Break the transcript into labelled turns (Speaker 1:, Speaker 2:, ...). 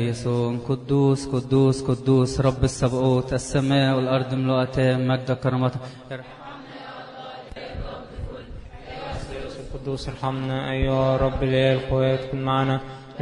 Speaker 1: يسوع قدوس قدوس قدوس رب السبقوت، السماء والأرض ملؤتان مجد كرامته.
Speaker 2: القدوس ارحمنا أيها رب الإله القوات، كن معنا